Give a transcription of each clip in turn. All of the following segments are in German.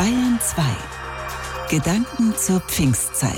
Bayern 2. Gedanken zur Pfingstzeit.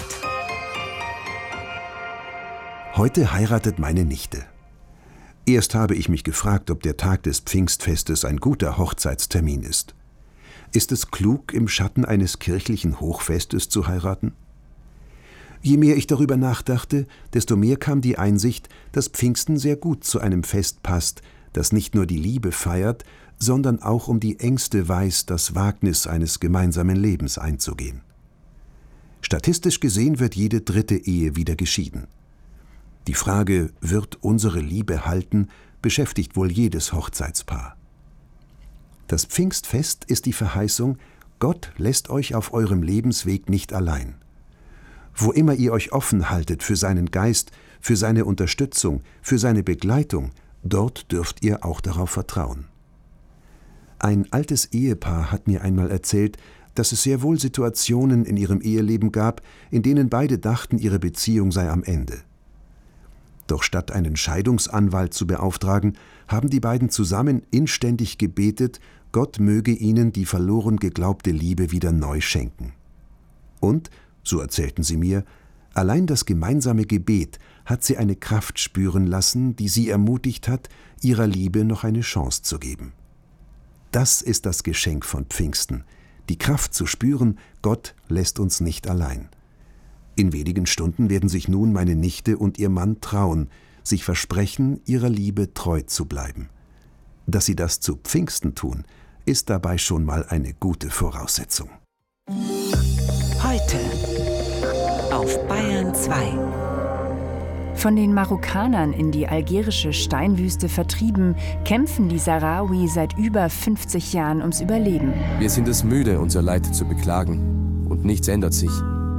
Heute heiratet meine Nichte. Erst habe ich mich gefragt, ob der Tag des Pfingstfestes ein guter Hochzeitstermin ist. Ist es klug, im Schatten eines kirchlichen Hochfestes zu heiraten? Je mehr ich darüber nachdachte, desto mehr kam die Einsicht, dass Pfingsten sehr gut zu einem Fest passt, das nicht nur die Liebe feiert, sondern auch um die Ängste weiß, das Wagnis eines gemeinsamen Lebens einzugehen. Statistisch gesehen wird jede 3. Ehe wieder geschieden. Die Frage, wird unsere Liebe halten, beschäftigt wohl jedes Hochzeitspaar. Das Pfingstfest ist die Verheißung, Gott lässt euch auf eurem Lebensweg nicht allein. Wo immer ihr euch offen haltet für seinen Geist, für seine Unterstützung, für seine Begleitung, dort dürft ihr auch darauf vertrauen. Ein altes Ehepaar hat mir einmal erzählt, dass es sehr wohl Situationen in ihrem Eheleben gab, in denen beide dachten, ihre Beziehung sei am Ende. Doch statt einen Scheidungsanwalt zu beauftragen, haben die beiden zusammen inständig gebetet, Gott möge ihnen die verloren geglaubte Liebe wieder neu schenken. Und, so erzählten sie mir, allein das gemeinsame Gebet hat sie eine Kraft spüren lassen, die sie ermutigt hat, ihrer Liebe noch eine Chance zu geben. Das ist das Geschenk von Pfingsten, die Kraft zu spüren, Gott lässt uns nicht allein. In wenigen Stunden werden sich nun meine Nichte und ihr Mann trauen, sich versprechen, ihrer Liebe treu zu bleiben. Dass sie das zu Pfingsten tun, ist dabei schon mal eine gute Voraussetzung. Heute auf Bayern 2. Von den Marokkanern in die algerische Steinwüste vertrieben, kämpfen die Sahrawi seit über 50 Jahren ums Überleben. Wir sind es müde, unser Leid zu beklagen. Und nichts ändert sich.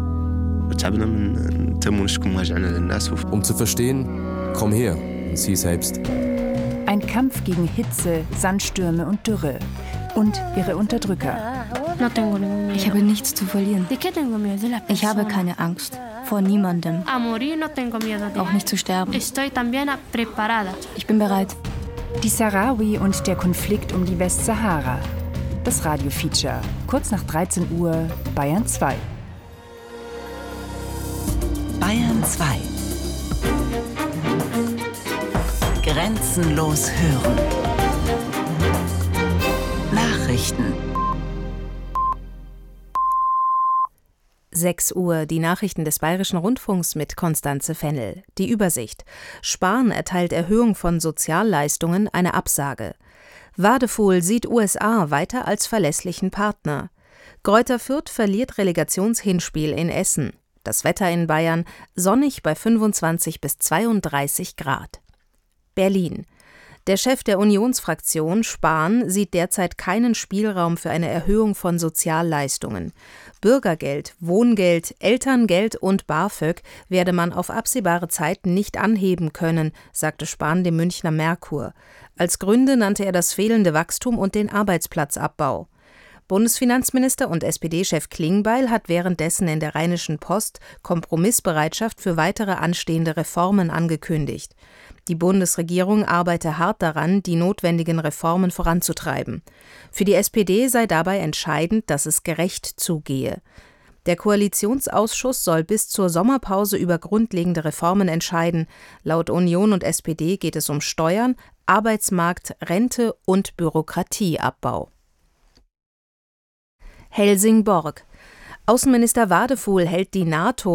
Um zu verstehen, komm her und sieh selbst. Ein Kampf gegen Hitze, Sandstürme und Dürre. Und ihre Unterdrücker. Ich habe nichts zu verlieren. Ich habe keine Angst. Vor niemandem. Auch nicht zu sterben. Ich bin bereit. Die Sahrawi und der Konflikt um die Westsahara. Das Radio-Feature. Kurz nach 13 Uhr, Bayern 2. Bayern 2. Grenzenlos hören. Nachrichten. 6 Uhr, die Nachrichten des Bayerischen Rundfunks mit Constanze Fennel. Die Übersicht. Spahn erteilt Erhöhung von Sozialleistungen eine Absage. Wadefuhl sieht USA weiter als verlässlichen Partner. Greuther Fürth verliert Relegationshinspiel in Essen. Das Wetter in Bayern sonnig bei 25 bis 32 Grad. Berlin. Der Chef der Unionsfraktion, Spahn, sieht derzeit keinen Spielraum für eine Erhöhung von Sozialleistungen. Bürgergeld, Wohngeld, Elterngeld und BAföG werde man auf absehbare Zeit nicht anheben können, sagte Spahn dem Münchner Merkur. Als Gründe nannte er das fehlende Wachstum und den Arbeitsplatzabbau. Bundesfinanzminister und SPD-Chef Klingbeil hat währenddessen in der Rheinischen Post Kompromissbereitschaft für weitere anstehende Reformen angekündigt. Die Bundesregierung arbeite hart daran, die notwendigen Reformen voranzutreiben. Für die SPD sei dabei entscheidend, dass es gerecht zugehe. Der Koalitionsausschuss soll bis zur Sommerpause über grundlegende Reformen entscheiden. Laut Union und SPD geht es um Steuern, Arbeitsmarkt, Rente und Bürokratieabbau. Helsingborg. Außenminister Wadefuhl hält die NATO